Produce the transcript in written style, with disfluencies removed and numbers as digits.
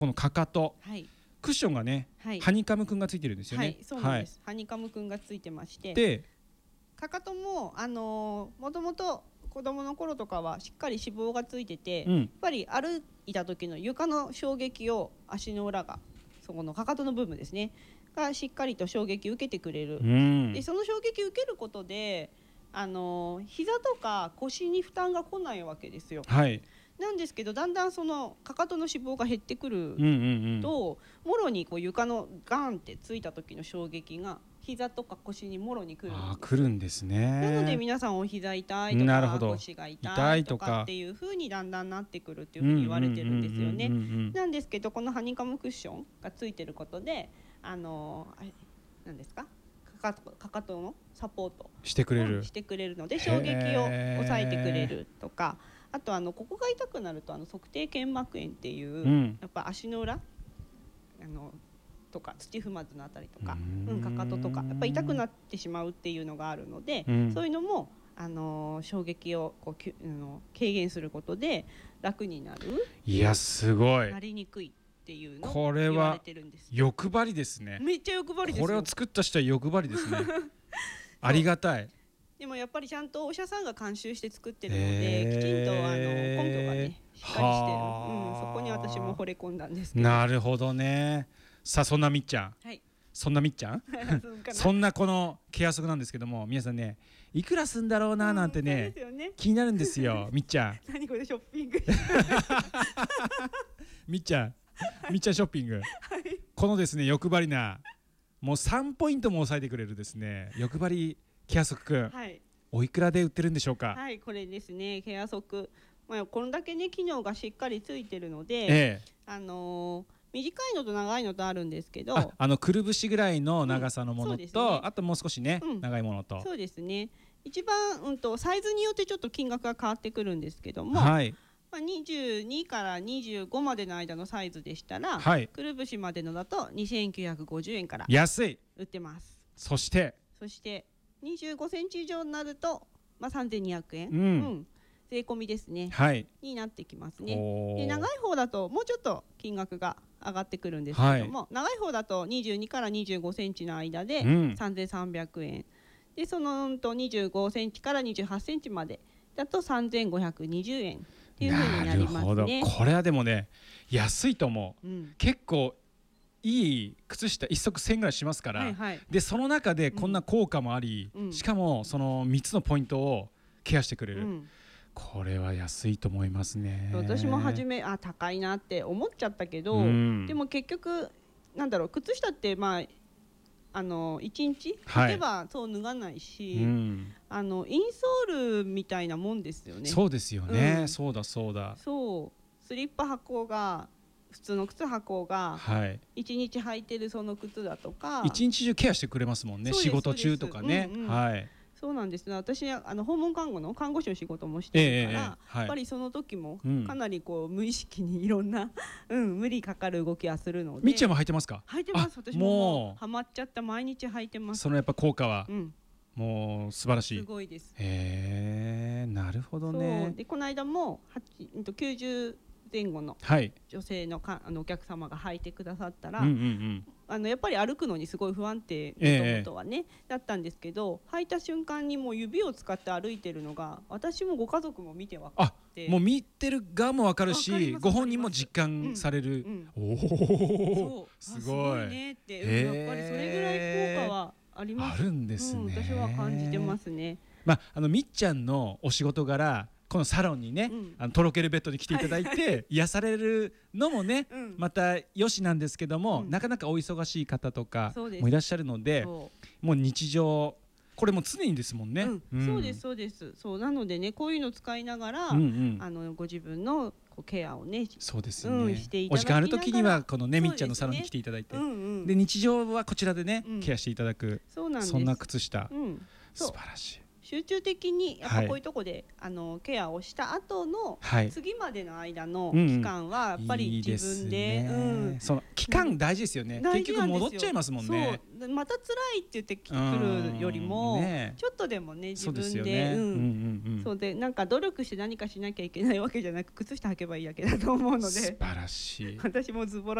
このかかと、 はい、 クッションがね、 はい、 ハニカムくんがついてるんですよね。 はい、そうなんです、ハニカムくんがついてまして、 でかかとももともと子供の頃とかはしっかり脂肪がついてて、やっぱり歩いた時の床の衝撃を足の裏がそこのかかとの部分ですねがしっかりと衝撃を受けてくれる、でその衝撃を受けることで膝とか腰に負担が来ないわけですよ。 はい、 なんですけどだんだんそのかかとの脂肪が減ってくると、もろにこう床のガンってついた時の衝撃が膝とか腰にもろに来るんです。 来るんですね。 なので皆さんお膝痛いとか腰が痛いとかっていう風にだんだんなってくるっていう風に言われてるんですよね。なんですけどこのハニカムクッションがついてることで何ですか、かかとのサポートしてくれるので衝撃を抑えてくれるとか、あとここが痛くなると足底腱膜炎っていう、やっぱ足の裏とか土踏まずのあたりとか、かかととかやっぱ痛くなってしまうっていうのがあるので、そういうのも衝撃をこう軽減することで楽になる。 いやすごい、 なりにくいっていうのを言われてるんです。 これは欲張りですね。 めっちゃ欲張りですよ。 これを作った人は欲張りですねありがたい。 でもやっぱりちゃんとお医者さんが監修して作ってるので、きちんと根拠がねしっかりしてる、そこに私も惚れ込んだんですけど。 なるほどね。さあそんなみっちゃん、 はい、 そんなみっちゃんそんなこのケア足なんですけども、皆さんねいくらすんだろうななんてね、気になるんですよみっちゃん何これショッピングみっちゃんショッピング、このですね欲張りなもう3ポイントも抑えてくれるですね欲張りケア足くん、おいくらで売ってるんでしょうか。 はい、これですねケア足、これだけね機能がしっかりついてるので、短いのと長いのとあるんですけど、 くるぶしぐらいの長さのものと、あともう少しね、長いものと、 そうですね、一番、サイズによってちょっと金額が変わってくるんですけども、22から25までの間のサイズでしたら、くるぶしまでのだと2950円から安い売ってます。 そして 25センチ以上になると、3200円、税込みですね、になってきますね。で長い方だともうちょっと金額が上がってくるんですけども、長い方だと22から25センチの間で3300円で、その25センチから28センチまでだと3520円っていう風になりますね。 これはでもね安いと思う、結構いい靴下1足1000円ぐらいしますから、でその中でこんな効果もあり、しかもその3つのポイントをケアしてくれる、これは安いと思いますね。 私も初め高いなって思っちゃったけど、でも結局靴下って1日履けばそう脱がないし、インソールみたいなもんですよね。 そうですよね、そうだスリッパ履こうが普通の靴履こうが、1日履いてるその靴だとか一日中ケアしてくれますもんね、仕事中とかね。 そうなんですね。私訪問看護の看護師の仕事もしてるから、やっぱりその時もかなりこう無意識にいろんな、無理かかる動きはするので。 みっちゃんも履いてますか？ 履いてます。私もハマっちゃった毎日履いてます。 そのやっぱ効果は、もう素晴らしい。 すごいです。 なるほどね。 でこの間も90前後の女性のお客様が履いてくださったら、やっぱり歩くのにすごい不安定もともとはね、だったんですけど、履いた瞬間にもう指を使って歩いてるのが私もご家族も見て分かって、 もう見てる側も分かるし、ご本人も実感される。おおすごいねって、やっぱりそれぐらい効果はあります。 あるんですね。 私は感じてますね。 みっちゃんのお仕事柄このサロンにね、とろけるベッドに来ていただいて癒されるのもね、またよしなんですけども、なかなかお忙しい方とかもいらっしゃるので、もう日常これも常にですもんね。 そうですそうなのでね、こういうの使いながらご自分のケアをね、 そうですね、 していお時間ある時にはこのねみっちゃんのサロンに来ていただいて、で日常はこちらでねケアしていただく、そんな靴下、素晴らしい。 集中的にやっぱこういうとこで、ケアをした後の次までの間の期間はやっぱり自分で、 その期間大事ですよね。結局戻っちゃいますもんね。 また辛いって言って来てくるよりも、ちょっとでもね自分でそうでなんか努力して何かしなきゃいけないわけじゃなく靴下履けばいいだけだと思うので。 素晴らしい。 私もズボラ